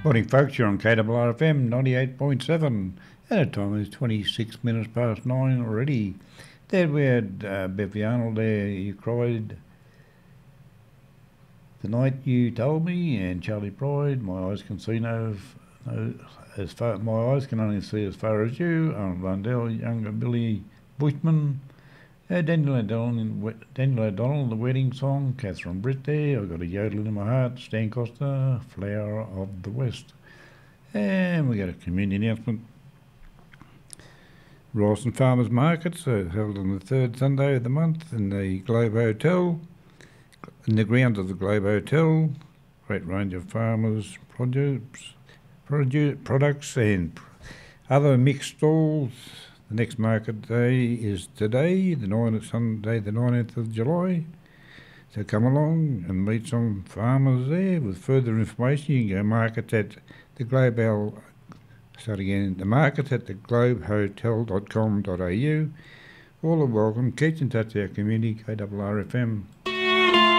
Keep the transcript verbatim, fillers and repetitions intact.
Morning, folks. You're on K R R F M ninety-eight point seven. And the time is twenty-six minutes past nine already. There we had uh, Beverly Arnold there. You cried the night you told me, and Charlie Pride. My eyes can see no, no as far. My eyes can only see as far as you. Arnold Blundell, younger Billy Bushman. Uh, Daniel O'Donnell, Daniel O'Donnell, the wedding song. Catherine Britt there. I've got a yodel in my heart. Stan Costa, Flower of the West. And we got a community announcement. Rawson Farmers Markets are held on the third Sunday of the month in the Globe Hotel. In the grounds of the Globe Hotel, great range of farmers' produce, produce, products and other mixed stalls. The next market day is today, the ninth, Sunday, the nineteenth of July. So come along and meet some farmers there. With further information, you can go market at the Globe. Start again. The market at the globehotel dot com dot a u. All are welcome. Keep in touch with our community, K R R F M.